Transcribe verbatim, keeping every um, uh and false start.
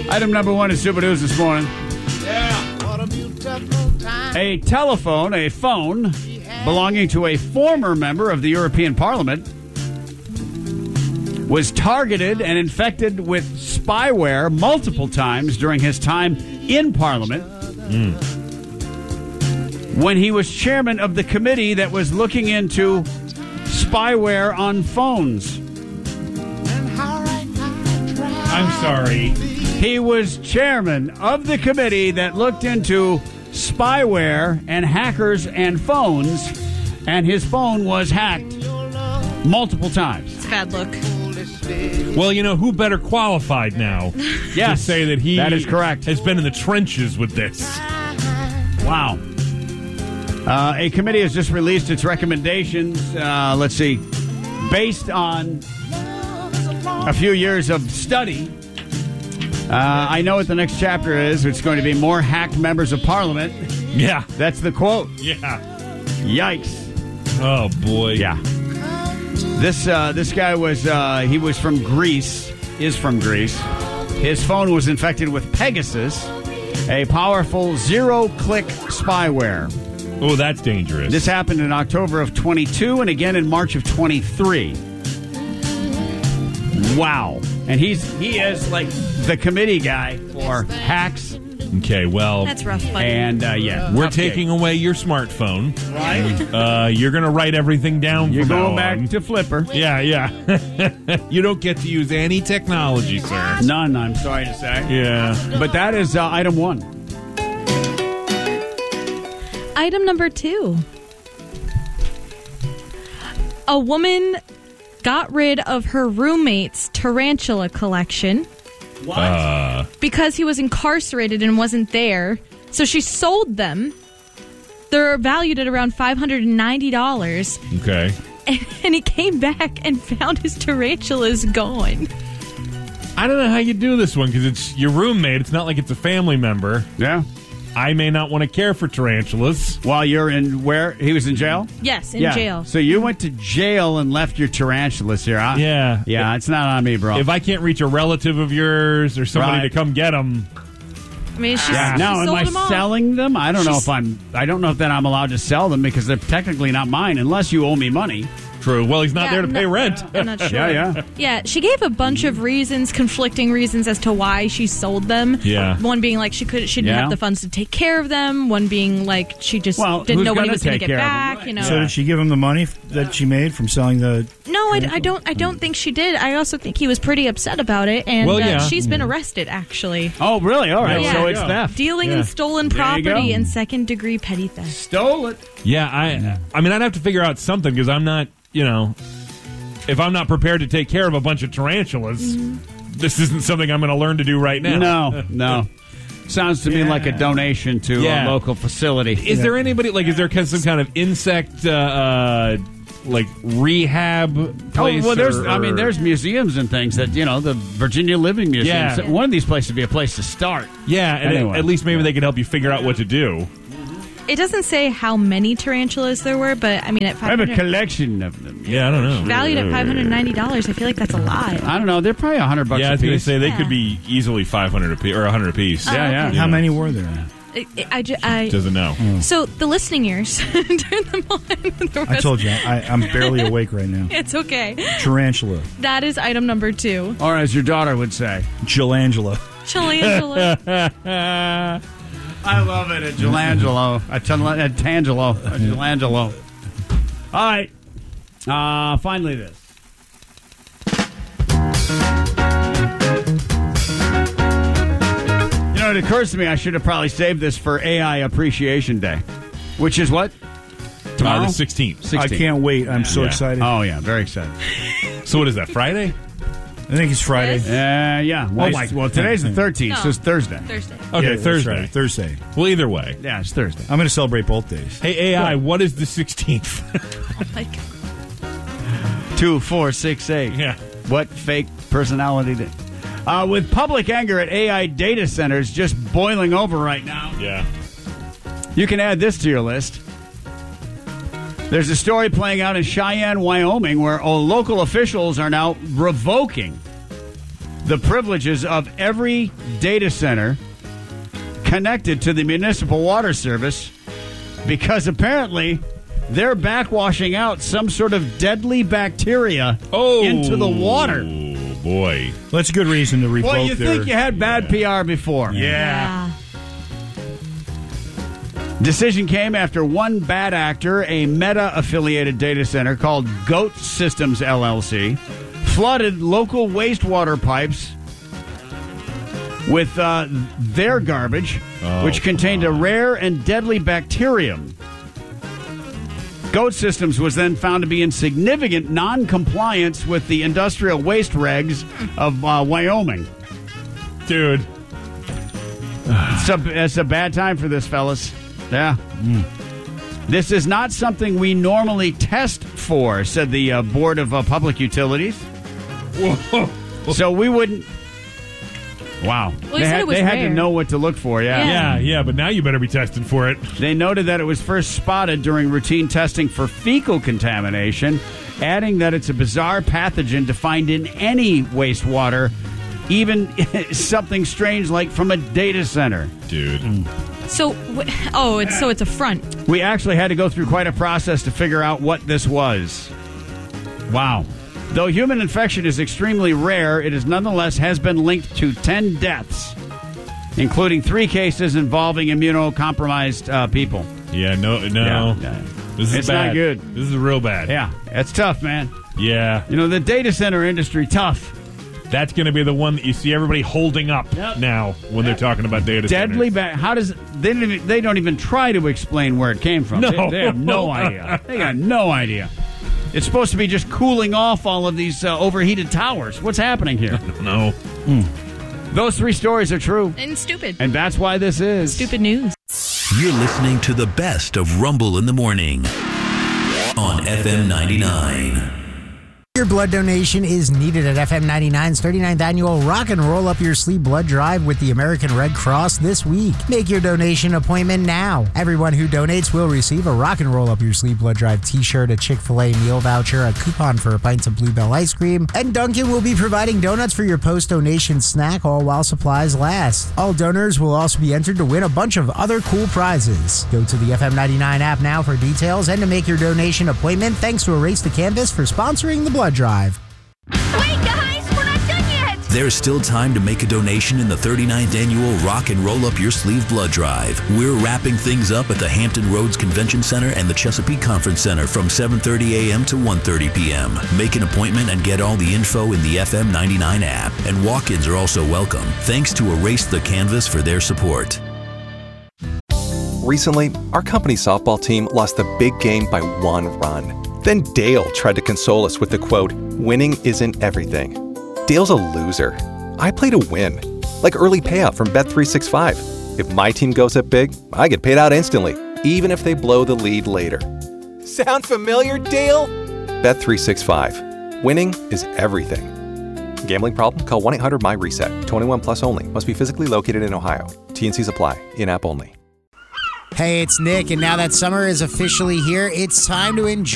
Item number one is Super News this morning. Yeah. What a beautiful time. A telephone, a phone, belonging to a former member of the European Parliament was targeted and infected with spyware multiple times during his time in Parliament. Mm. When he was chairman of the committee that was looking into spyware on phones. I'm sorry. He was chairman of the committee that looked into spyware and hackers and phones, and his phone was hacked multiple times. It's a bad look. Well, you know, who better qualified now Yes, to say that he that is correct. has been in the trenches with this? Wow. Uh, a committee has just released its recommendations, uh, let's see, based on a few years of study. Uh, I know what the next chapter is. It's going to be more hacked members of Parliament. Yeah. That's the quote. Yeah. Yikes. Oh, boy. Yeah. This uh, this guy was, uh, he was from Greece, is from Greece. His phone was infected with Pegasus, a powerful zero-click spyware. Oh, that's dangerous. This happened in October of twenty-two and again in March of twenty-three. Wow. And he's he is like the committee guy for hacks. Okay, well, That's rough, buddy. And, uh, yeah. we're tough taking gig. away your smartphone. Right? Uh, you're going to write everything down You're from going now back on. to Flipper. Yeah, yeah. You don't get to use any technology, sir. None, I'm sorry to say. Yeah. But that is uh, item one. Item number two. A woman got rid of her roommate's tarantula collection Uh, because he was incarcerated and wasn't there. So she sold them. They're valued at around five hundred ninety dollars. okay. And, and he came back and found his tarantulas gone. I don't know how you do this one because it's your roommate. It's not like it's a family member. Yeah. I may not want to care for tarantulas. While you're in where? He was in jail? Yes, in yeah. jail. So you went to jail and left your tarantulas here, huh? Yeah. Yeah, it's not on me, bro. If I can't reach a relative of yours or somebody Right. to come get them, I mean, she's, Yeah. she Now, am sold I them all. selling them? I don't know She's- if I'm. I don't know if that I'm allowed to sell them because they're technically not mine unless you owe me money. true. Well, he's not Yeah, there to I'm pay not- rent. I'm not sure. Yeah, yeah. Yeah, she gave a bunch of reasons, conflicting reasons as to why she sold them. Yeah. One being like she could she didn't Yeah. have the funds to take care of them. One being like she just Well, didn't who's know when he gonna was going to take get care of them? back. Right. You know. So did she give him the money f- that she made from selling the... No, I, I don't. I don't think she did. I also think he was pretty upset about it, and Well, uh, yeah. she's been arrested actually, Oh, really? All right. Yeah. So it's Yeah. theft. dealing Yeah. in stolen There you property go. and second degree petty theft. Stole it. Yeah, I. I mean, I'd have to figure out something because I'm not. You know, if I'm not prepared to take care of a bunch of tarantulas, this isn't something I'm going to learn to do right now. No, no. Sounds to me like a donation to Yeah. a local facility. Is there anybody like? Is there some kind of insect, uh, uh, like rehab place? Oh, well, there's. or- I mean, there's museums and things that you know the Virginia Living Museum. Yeah. So one of these places would be a place to start. Yeah, and Anyway. at, at least maybe they can help you figure out what to do. It doesn't say how many tarantulas there were, but I mean, at I have a five hundred collection of them. Yeah, I don't know. valued at five hundred ninety dollars, I feel like that's a lot. I don't know. They're probably a hundred bucks Yeah, I a was going to piece. say they Yeah. could be easily five hundred a piece or a hundred a piece. Oh, yeah, yeah. okay. How many were there? I, I, ju- I- Doesn't know. so the listening ears, turn them on. The I rest- told you, I, I'm barely awake right now. It's okay. Tarantula. That is item number two. Or as your daughter would say, Jillangela. Chilangela. I love it. A Gilangelo. A, Tan- a Tangelo. A Gilangelo. All right. Uh, finally, this. You know, it occurs to me I should have probably saved this for A I Appreciation Day, which is what? Tomorrow, the sixteenth. I sixteenth. can't wait. I'm so Yeah. excited. Oh, yeah. Very excited. So what is that? Friday? I think it's Friday. Yes. Uh, yeah. Well, Oh, my- well today's the thirteenth, No. so it's Thursday. Thursday. Okay, Yeah, that's Thursday. right, Thursday. Well, either way. Yeah, it's Thursday. I'm going to celebrate both days. Hey, A I, what is the sixteenth? Like, Two, four, six, eight. Yeah. What fake personality did? Uh, with public anger at A I data centers just boiling over right now, Yeah. you can add this to your list. There's a story playing out in Cheyenne, Wyoming, where oh, local officials are now revoking the privileges of every data center connected to the municipal water service because apparently they're backwashing out some sort of deadly bacteria Oh, into the water. boy. Well, that's a good reason to revoke Well, you their... think you had bad Yeah. P R before. Yeah. Decision came after one bad actor, a Meta-affiliated data center called Goat Systems L L C, flooded local wastewater pipes with uh, their garbage, Oh, which contained a rare and deadly bacterium. Goat Systems was then found to be in significant non-compliance with the industrial waste regs of uh, Wyoming. Dude. It's a, it's a bad time for this, fellas. Yeah. Mm. This is not something we normally test for, said the uh, Board of uh, Public Utilities. Whoa. So we wouldn't. Wow. Well, he they said had, it was they had to rare. know what to look for, yeah. Yeah. Yeah, yeah, but now you better be tested for it. They noted that it was first spotted during routine testing for fecal contamination, adding that it's a bizarre pathogen to find in any wastewater, even something strange like from a data center. Dude. So, wh- oh, it's so it's a front. We actually had to go through quite a process to figure out what this was. Wow. Though human infection is extremely rare, it is nonetheless has been linked to ten deaths, including three cases involving immunocompromised uh, people. Yeah, no, no. Yeah, yeah. This is It's bad. not good. This is real bad. Yeah, that's tough, man. Yeah. You know, the data center industry, tough. That's going to be the one that you see everybody holding up Yep. now when they're talking about data Deadly centers. bad. How does they don't even, they don't even try to explain where it came from? No. They, they have no idea. They got no idea. It's supposed to be just cooling off all of these uh, overheated towers. What's happening here? No. Those three stories are true, And stupid. and that's why this is Stupid news. You're listening to the best of Rumble in the Morning on F M ninety-nine. Your blood donation is needed at F M ninety-nine's thirty-ninth annual Rock and Roll Up Your Sleeve blood drive with the American Red Cross this week. Make your donation appointment now. Everyone who donates will receive a Rock and Roll Up Your Sleeve blood drive t-shirt, a Chick-fil-A meal voucher, a coupon for a pint of Bluebell ice cream, and Dunkin' will be providing donuts for your post-donation snack, all while supplies last. All donors will also be entered to win a bunch of other cool prizes. Go to the F M ninety-nine app now for details and to make your donation appointment. Thanks to Erase the Canvas for sponsoring the blood drive. Wait, guys, we're not done yet! There's still time to make a donation in the thirty-ninth annual Rock and Roll Up Your Sleeve blood drive. We're wrapping things up at the Hampton Roads Convention Center and the Chesapeake Conference Center from seven thirty a.m. to one thirty p.m. Make an appointment and get all the info in the F M ninety-nine app. And walk-ins are also welcome. Thanks to Erase the Canvas for their support. Recently, our company's softball team lost the big game by one run. Then Dale tried to console us with the quote, "Winning isn't everything." Dale's a loser. I play to win. Like early payout from Bet three sixty-five. If my team goes up big, I get paid out instantly, even if they blow the lead later. Sound familiar, Dale? Bet three sixty-five. Winning is everything. Gambling problem? Call one eight hundred my reset. twenty-one plus only. Must be physically located in Ohio. T and Cs apply. In-app only. Hey, it's Nick, and now that summer is officially here, it's time to enjoy